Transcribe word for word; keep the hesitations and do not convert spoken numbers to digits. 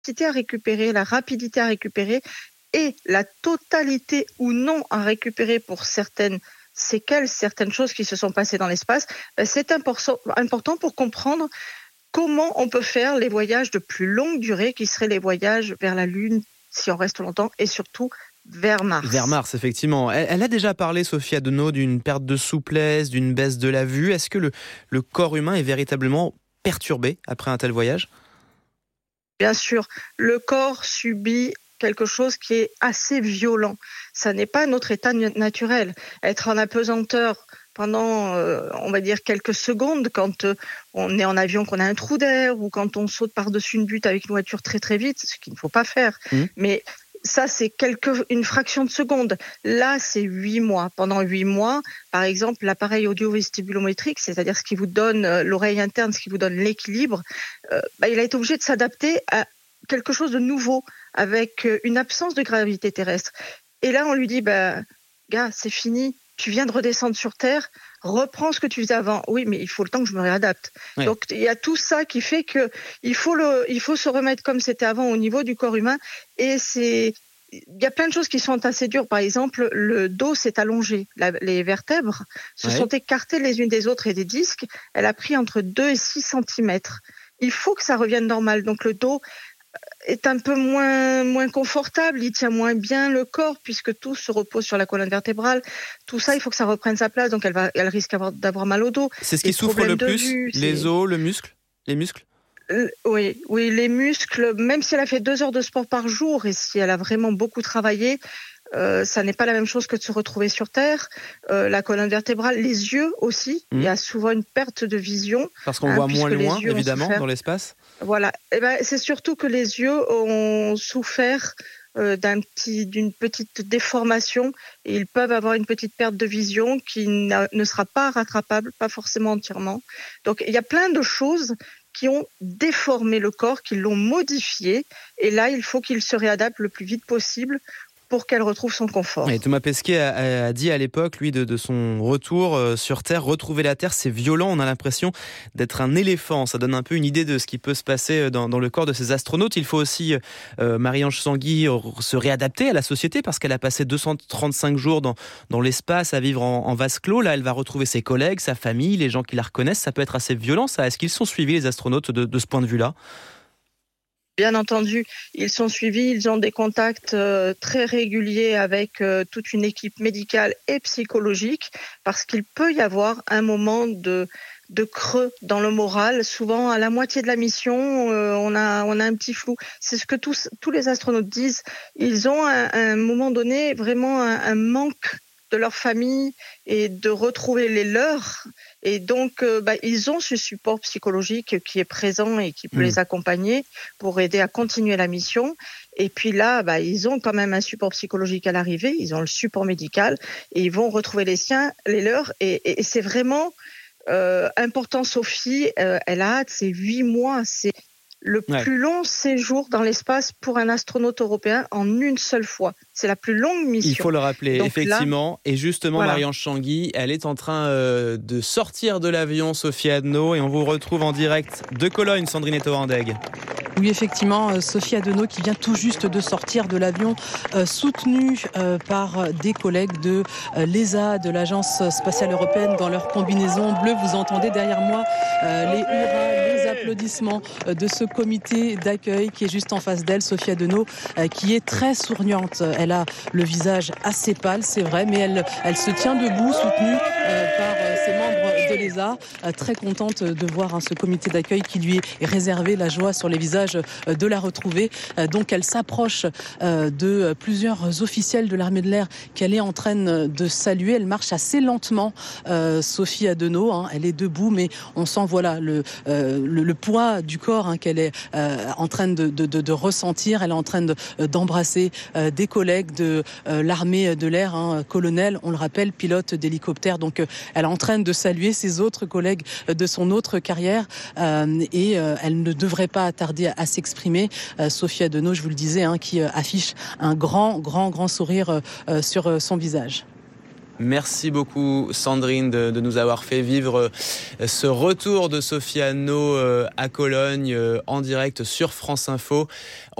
à récupérer, la rapidité à récupérer et la totalité ou non à récupérer pour certaines séquelles, certaines choses qui se sont passées dans l'espace, ben c'est important pour comprendre comment on peut faire les voyages de plus longue durée, qui seraient les voyages vers la Lune, si on reste longtemps, et surtout vers Mars. Vers Mars, effectivement. Elle, elle a déjà parlé, Sophie Adenau, d'une perte de souplesse, d'une baisse de la vue. Est-ce que le, le corps humain est véritablement perturbé après un tel voyage ? Bien sûr, le corps subit quelque chose qui est assez violent. Ça n'est pas notre état naturel. Être en apesanteur pendant, euh, on va dire, quelques secondes, quand euh, on est en avion, qu'on a un trou d'air, ou quand on saute par-dessus une butte avec une voiture très très vite, ce qu'il ne faut pas faire. Mmh. Mais ça, c'est quelque, une fraction de seconde. Là, c'est huit mois. Pendant huit mois, par exemple, l'appareil audio-vestibulométrique, c'est-à-dire ce qui vous donne euh, l'oreille interne, ce qui vous donne l'équilibre, euh, bah, il a été obligé de s'adapter à quelque chose de nouveau, avec une absence de gravité terrestre. Et là, on lui dit, bah, gars, c'est fini, tu viens de redescendre sur Terre, reprends ce que tu faisais avant. Oui, mais il faut le temps que je me réadapte. Oui. Donc, il y a tout ça qui fait que il faut le, il faut se remettre comme c'était avant au niveau du corps humain. Et c'est, il y a plein de choses qui sont assez dures. Par exemple, le dos s'est allongé. La, les vertèbres se oui. sont écartées les unes des autres et des disques. Elle a pris entre deux et six centimètres. Il faut que ça revienne normal. Donc, le dos est un peu moins moins confortable, il tient moins bien le corps puisque tout se repose sur la colonne vertébrale. Tout ça, il faut que ça reprenne sa place, donc elle va, elle risque d'avoir, d'avoir mal au dos. C'est ce qui souffre le plus, vue, les c'est... os, le muscle, les muscles. Euh, oui, oui, les muscles. Même si elle a fait deux heures de sport par jour et si elle a vraiment beaucoup travaillé, euh, ça n'est pas la même chose que de se retrouver sur Terre. Euh, la colonne vertébrale, les yeux aussi. Mmh. Il y a souvent une perte de vision. Parce qu'on hein, voit moins loin, évidemment, dans l'espace. Voilà. Et ben, c'est surtout que les yeux ont souffert euh, d'un petit, d'une petite déformation et ils peuvent avoir une petite perte de vision qui ne sera pas rattrapable, pas forcément entièrement. Donc, il y a plein de choses qui ont déformé le corps, qui l'ont modifié. Et là, il faut qu'il se réadapte le plus vite possible pour qu'elle retrouve son confort. Et Thomas Pesquet a, a dit à l'époque, lui, de, de son retour euh, sur Terre, retrouver la Terre, c'est violent, on a l'impression d'être un éléphant. Ça donne un peu une idée de ce qui peut se passer dans, dans le corps de ces astronautes. Il faut aussi, euh, Marie-Ange Sanguy, se réadapter à la société parce qu'elle a passé deux cent trente-cinq jours dans, dans l'espace à vivre en, en vase clos. Là, elle va retrouver ses collègues, sa famille, les gens qui la reconnaissent. Ça peut être assez violent, ça. Est-ce qu'ils sont suivis, les astronautes, de, de ce point de vue-là ? Bien entendu, ils sont suivis, ils ont des contacts euh, très réguliers avec euh, toute une équipe médicale et psychologique, parce qu'il peut y avoir un moment de, de creux dans le moral. Souvent, à la moitié de la mission, euh, on a, on a un petit flou. C'est ce que tous, tous les astronautes disent. Ils ont à un, un moment donné vraiment un, un manque de leur famille et de retrouver les leurs. Et donc, euh, bah, ils ont ce support psychologique qui est présent et qui peut mmh. les accompagner pour aider à continuer la mission. Et puis là, bah, ils ont quand même un support psychologique à l'arrivée, ils ont le support médical et ils vont retrouver les siens, les leurs. Et, et, et c'est vraiment euh, important. Sophie, euh, elle a hâte, c'est huit mois, c'est le ouais. plus long séjour dans l'espace pour un astronaute européen en une seule fois. C'est la plus longue mission. Il faut le rappeler, donc effectivement. Là, et justement, voilà. Marie-Ange Sanguy, elle est en train euh, de sortir de l'avion, Sophie Adenau, et on vous retrouve en direct de Cologne, Sandrine Etto-Andeg. Oui, effectivement, Sophie Adenau qui vient tout juste de sortir de l'avion, euh, soutenue euh, par des collègues de euh, l'E S A, de l'Agence spatiale européenne, dans leur combinaison bleue. Vous entendez derrière moi euh, les hurrahs, les applaudissements euh, de ce comité d'accueil qui est juste en face d'elle, Sophie Adenau, euh, qui est très souriante. Elle a le visage assez pâle, c'est vrai, mais elle, elle se tient debout, soutenue euh, par euh, ses membres de l'E S A, euh, très contente de voir hein, ce comité d'accueil qui lui est réservé, la joie sur les visages de la retrouver. Donc elle s'approche de plusieurs officiels de l'armée de l'air qu'elle est en train de saluer. Elle marche assez lentement, euh, Sophie Adenau, hein. Elle est debout, mais on sent voilà le, euh, le, le poids du corps hein, qu'elle est euh, en train de, de, de, de ressentir. Elle est en train de, d'embrasser euh, des collègues de euh, l'armée de l'air, hein, colonel, on le rappelle, pilote d'hélicoptère. Donc euh, elle est en train de saluer ses autres collègues de son autre carrière euh, et euh, elle ne devrait pas tarder à, à s'exprimer. Euh, Sophie Adenau, je vous le disais, hein, qui euh, affiche un grand, grand, grand sourire euh, sur euh, son visage. Merci beaucoup Sandrine de, de nous avoir fait vivre ce retour de Sophie Anneau à Cologne en direct sur France Info.